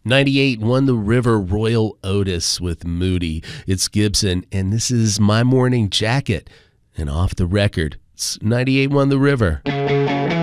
98 won the River Royal Otis with Moody. It's Gibson, and this is My Morning Jacket. And off the record, 98 won the River.